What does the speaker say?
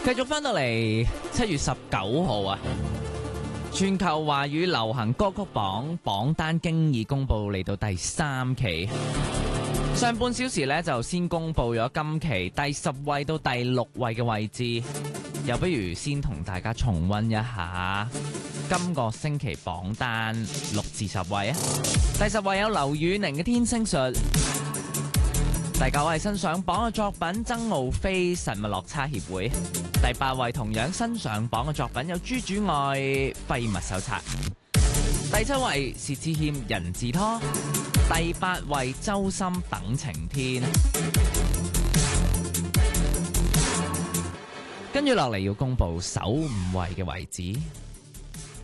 繼續翻到嚟7月19號啊，全球華語流行歌曲榜單經已公布嚟到第3期。上半小時呢，就先公布咗今期第10位到第6位嘅位置，又不如先同大家重溫一下今個星期榜單6至10位啊。第10位有劉宇寧嘅《天星術》，第9位新上榜嘅作品曾傲飛《神物落差協會》，第8位同樣新上榜嘅作品有朱主愛《廢物手冊》，第7位薛之謙《人字拖》，第8位周深《等晴天》。跟住落嚟要公布首5位嘅位置。